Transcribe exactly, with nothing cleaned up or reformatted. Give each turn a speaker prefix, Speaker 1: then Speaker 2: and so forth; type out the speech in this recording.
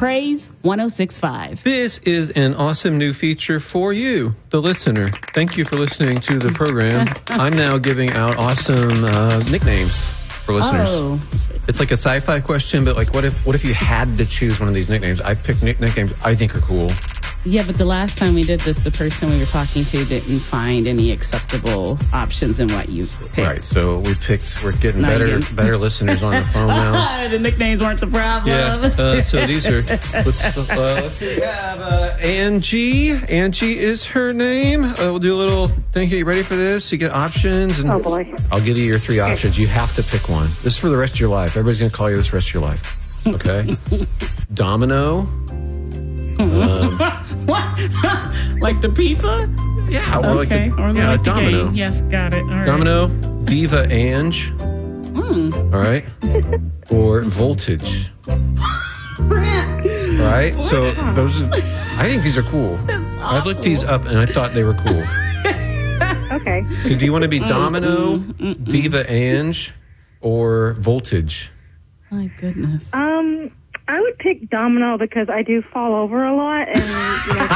Speaker 1: Praise one oh six point five.
Speaker 2: This is an awesome new feature for you, the listener. Thank you for listening to the program. I'm now giving out awesome uh, nicknames for listeners.
Speaker 1: Oh.
Speaker 2: It's like a sci-fi question, but like, what if what if you had to choose one of these nicknames? I picked nick- nicknames I think are cool.
Speaker 1: Yeah, but the last time we did this, the person we were talking to didn't find any acceptable options in what you picked.
Speaker 2: Right, so we picked, we're getting
Speaker 1: Not
Speaker 2: better
Speaker 1: again.
Speaker 2: better listeners on the phone now.
Speaker 1: The nicknames weren't the problem.
Speaker 2: Yeah, uh, so these are, let's, uh, let's see, we have uh, Angie. Angie is her name. Uh, we'll do a little thing here. You ready for this? You get options. And
Speaker 3: Oh, boy.
Speaker 2: I'll give you your three options. You have to pick one. This is for the rest of your life. Everybody's going to call you this the rest of your life. Okay? Domino. Um,
Speaker 1: What? Like the pizza?
Speaker 2: yeah, or like
Speaker 1: Okay.
Speaker 2: the,
Speaker 1: or
Speaker 2: yeah,
Speaker 1: like the
Speaker 2: Domino.
Speaker 1: game. Yes, got it. All right.
Speaker 2: Domino, Diva Ange.
Speaker 1: Mm.
Speaker 2: All right? Or Voltage. All right? So those are, I think these are cool. I looked these up and I thought they were cool.
Speaker 3: Okay.
Speaker 2: Okay, do you want to be Domino, Diva Ange, or Voltage?
Speaker 1: My goodness.
Speaker 3: Um, I would pick Domino because I do fall over a lot, and you know,